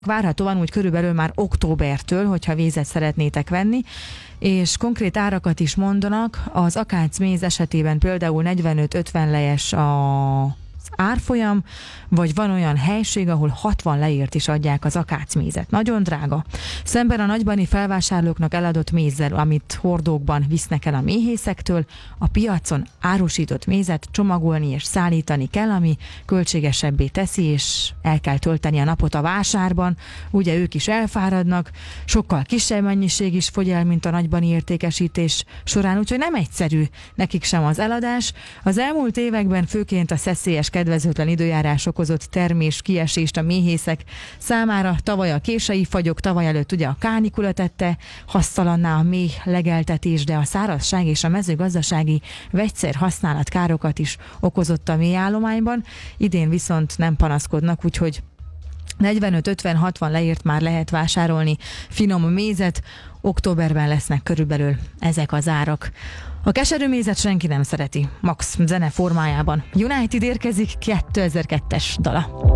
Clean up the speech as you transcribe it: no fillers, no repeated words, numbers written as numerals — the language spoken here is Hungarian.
Várhatóan úgy körülbelül már októbertől, hogyha vízet szeretnétek venni, és konkrét árakat is mondanak. Az akácméz esetében például 45-50 lejes az árfolyam, vagy van olyan helység, ahol 60 leért is adják az akácmézet. Nagyon drága. Szemben a nagybani felvásárlóknak eladott mézzel, amit hordókban visznek el a méhészektől, a piacon árusított mézet csomagolni és szállítani kell, ami költségesebbé teszi, és el kell tölteni a napot a vásárban. Ugye ők is elfáradnak, sokkal kisebb mennyiség is fogy el, mint a nagybani értékesítés során, úgyhogy nem egyszerű nekik sem az eladás. Az elmúlt években főként a szeszélyes kedvezőtlen időjárás okozott termés kiesést a méhészek számára. Tavaly a kései fagyok, tavaly előtt ugye a kánikula tette hasztalanná a méh legeltetés, de a szárazság és a mezőgazdasági vegyszer használat károkat is okozott a méhállományban. Idén viszont nem panaszkodnak, úgyhogy 45-50-60 leért már lehet vásárolni finom mézet. Októberben lesznek körülbelül ezek az árak. A keserű mézet senki nem szereti, max zene formájában. United érkezik, 2002-es dala.